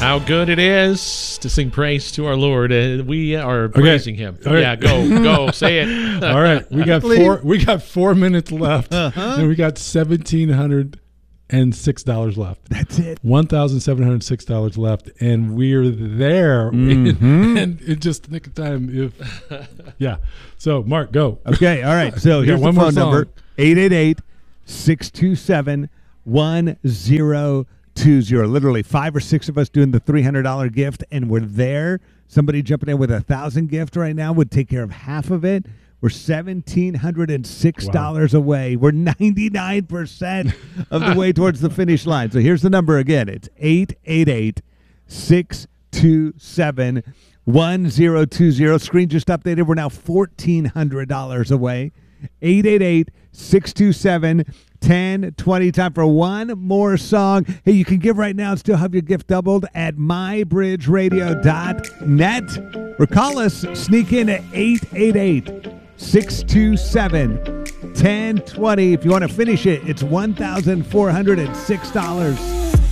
how good it is to sing praise to our Lord. We are praising Him. Right. Yeah, go, say it. All right, we got four. We got 4 minutes left, and we got $1,706 left. That's it. $1,706 left, and we're there. And in just the nick of time. So Mark, go. Okay, all right. So here's the phone number: 888-627-1020. Literally 5 or 6 of us doing the $300 gift, and we're there. Somebody jumping in with $1,000 gift right now would take care of half of it. We're $1,706 away. We're 99% of the way towards the finish line. So here's the number again. It's 888-627-1020. Screen just updated. We're now $1,400 away. 888-627-1020. Time for one more song. Hey, you can give right now and still have your gift doubled at mybridgeradio.net. Or call us. Sneak in at 888-627-1020. If you want to finish it, it's $1,406.